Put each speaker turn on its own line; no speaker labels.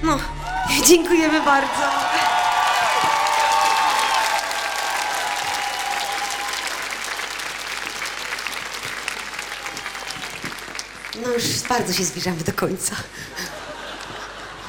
No, dziękujemy bardzo. No już bardzo się zbliżamy do końca.